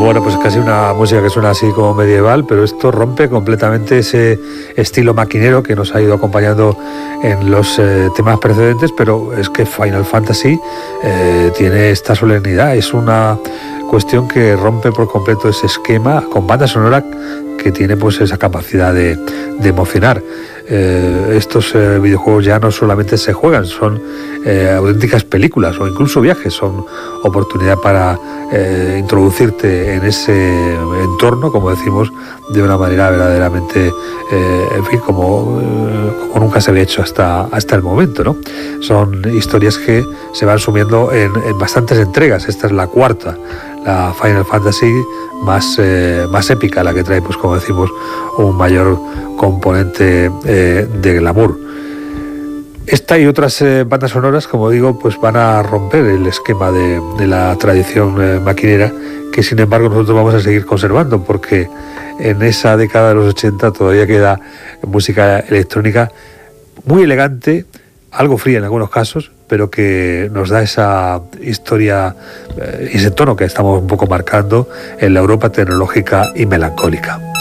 Bueno, pues casi una música que suena así como medieval, pero esto rompe completamente ese estilo maquinero que nos ha ido acompañando en los temas precedentes, pero es que Final Fantasy tiene esta solemnidad, es una cuestión que rompe por completo ese esquema con banda sonora que tiene pues esa capacidad de emocionar. Estos videojuegos ya no solamente se juegan, son auténticas películas o incluso viajes, son oportunidad para introducirte en ese entorno, como decimos, de una manera verdaderamente, en fin, como nunca se había hecho hasta el momento, ¿no? Son historias que se van sumiendo en bastantes entregas. Esta es la cuarta, la Final Fantasy más épica, la que trae, pues como decimos, un mayor componente de glamour. Esta y otras bandas sonoras, como digo, pues van a romper el esquema de la tradición maquinera, que sin embargo nosotros vamos a seguir conservando, porque en esa década de los 80 todavía queda música electrónica muy elegante, algo fría en algunos casos, pero que nos da esa historia y ese tono que estamos un poco marcando en la Europa tecnológica y melancólica.